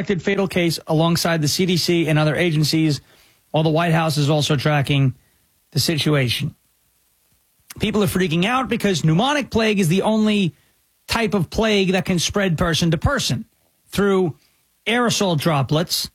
suspected fatal case alongside the CDC and other agencies, while the White House is also tracking the situation. People are freaking out because pneumonic plague is the only type of plague that can spread person to person through aerosol droplets.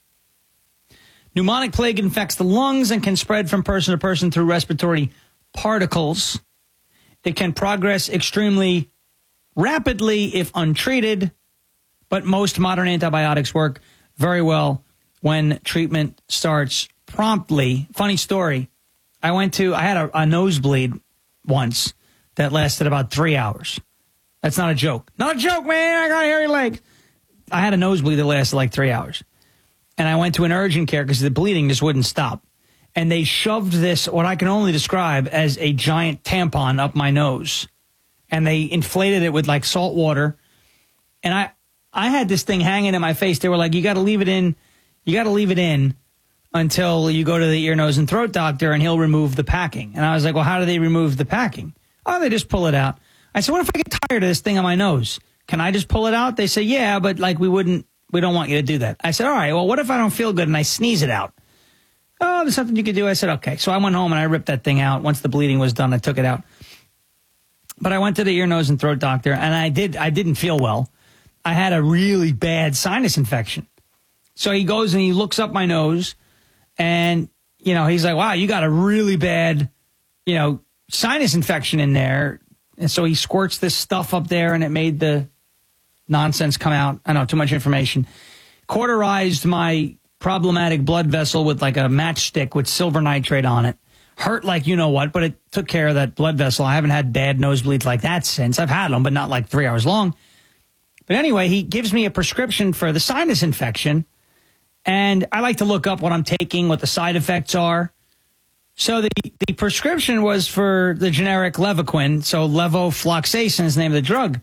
Pneumonic plague infects the lungs and can spread from person to person through respiratory particles. It can progress extremely rapidly if untreated, but most modern antibiotics work very well when treatment starts promptly. Funny story. I had a nosebleed once that lasted about 3 hours. That's not a joke. Not a joke, man. I got hairy legs. I had a nosebleed that lasted like 3 hours. And I went to an urgent care because the bleeding just wouldn't stop. And they shoved this, what I can only describe as a giant tampon up my nose. And they inflated it with like salt water. And I had this thing hanging in my face. They were like, you got to leave it in. You got to leave it in until you go to the ear, nose, and throat doctor, and he'll remove the packing. And I was like, well, how do they remove the packing? Oh, they just pull it out. I said, what if I get tired of this thing on my nose? Can I just pull it out? They say, yeah, but like we don't want you to do that. I said, all right, well, what if I don't feel good and I sneeze it out? Oh, there's something you could do. I said, okay. So I went home and I ripped that thing out. Once the bleeding was done, I took it out. But I went to the ear, nose, and throat doctor, and I didn't feel well. I had a really bad sinus infection. So he goes and he looks up my nose, and, you know, he's like, wow, you got a really bad, you know, sinus infection in there. And so he squirts this stuff up there, and it made the nonsense come out. I know, too much information. Cauterized my problematic blood vessel with like a matchstick with silver nitrate on it. Hurt like you know what, but it took care of that blood vessel. I haven't had bad nosebleeds like that since. I've had them, but not like 3 hours long. But anyway, he gives me a prescription for the sinus infection, and I like to look up what I'm taking, what the side effects are. So the prescription was for the generic Levaquin, so levofloxacin is the name of the drug.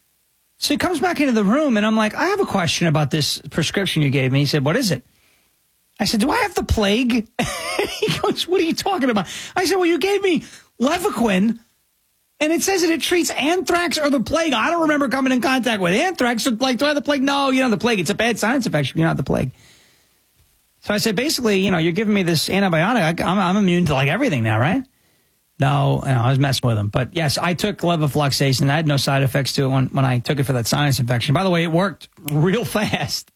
So he comes back into the room, and I'm like, I have a question about this prescription you gave me. He said, what is it? I said, do I have the plague? He goes, what are you talking about? I said, well, you gave me Levaquin, and it says that it treats anthrax or the plague. I don't remember coming in contact with anthrax. So, like, do I have the plague? No, you don't have the plague. It's a bad sinus infection. You don't have the plague. So I said, basically, you know, you're giving me this antibiotic. I'm immune to, like, everything now, right? No, I was messing with him. But, yes, I took levofloxacin. I had no side effects to it when I took it for that sinus infection. By the way, it worked real fast.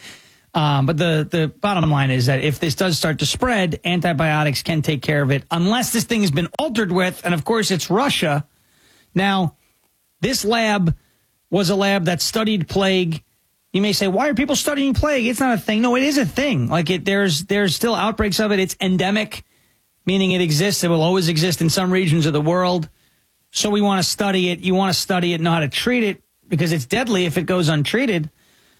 But the bottom line is that if this does start to spread, antibiotics can take care of it unless this thing has been altered with, and of course it's Russia. Now, this lab was a lab that studied plague. You may say, why are people studying plague? It's not a thing. No, it is a thing. Like there's still outbreaks of it. It's endemic, meaning it exists. It will always exist in some regions of the world. So we want to study it. You want to study it, know how to treat it, because it's deadly if it goes untreated.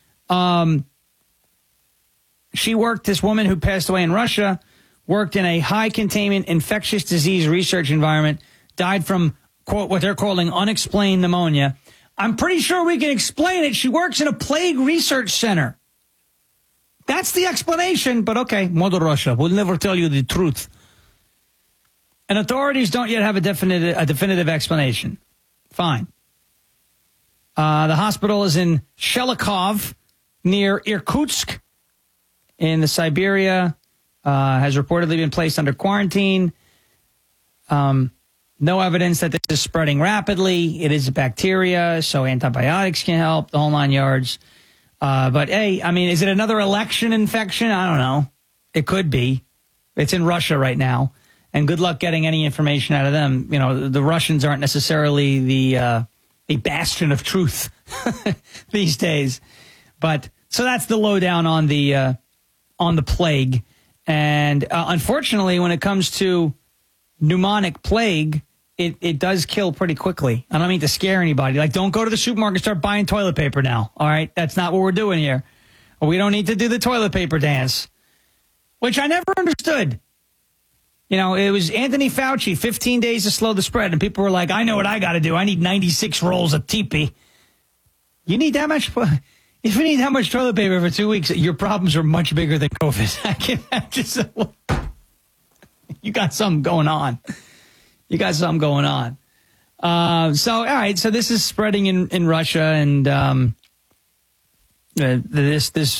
This woman who passed away in Russia, worked in a high containment infectious disease research environment, died from, quote, what they're calling unexplained pneumonia. I'm pretty sure we can explain it. She works in a plague research center. That's the explanation, but okay, Mother Russia, we'll never tell you the truth. And authorities don't yet have a definitive explanation. Fine. The hospital is in Shelikov, near Irkutsk, in the Siberia, has reportedly been placed under quarantine. No evidence that this is spreading rapidly. It is a bacteria, so antibiotics can help, the whole 9 yards. But, hey, I mean, is it another election infection? I don't know. It could be. It's in Russia right now. And good luck getting any information out of them. You know, the Russians aren't necessarily the bastion of truth these days. But so that's the lowdown on the plague. And unfortunately, when it comes to pneumonic plague, it does kill pretty quickly. I don't mean to scare anybody. Like, don't go to the supermarket and start buying toilet paper now. All right? That's not what we're doing here. We don't need to do the toilet paper dance, which I never understood. You know, it was Anthony Fauci, 15 days to slow the spread. And people were like, I know what I got to do. I need 96 rolls of teepee. You need that much? If you need that much toilet paper for 2 weeks, your problems are much bigger than COVID. I can imagine. You got something going on. So, all right. So this is spreading in Russia, and this